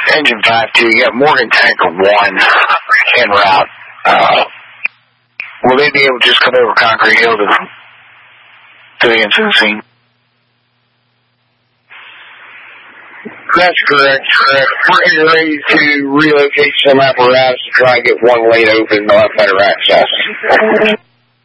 Engine 5-2, you got Morgan Tanker 1 en route. Will they be able to just come over Concrete Hill to the incident scene? That's correct. We're getting ready to relocate some apparatus to try and get one lane open. They'll have better access.